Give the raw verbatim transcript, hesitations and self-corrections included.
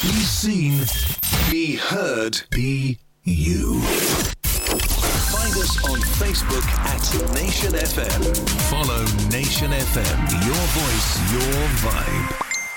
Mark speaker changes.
Speaker 1: Be seen, be heard, be you. Find us on Facebook at Nation F M. Follow Nation F M. Your voice, your vibe.